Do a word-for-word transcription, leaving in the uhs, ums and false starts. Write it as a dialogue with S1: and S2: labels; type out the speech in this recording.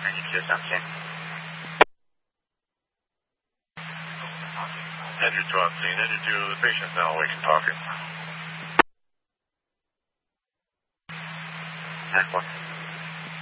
S1: Engine two seven ten.
S2: Engine two on scene. Engine two, the patient's now awake and talking.
S1: ten four.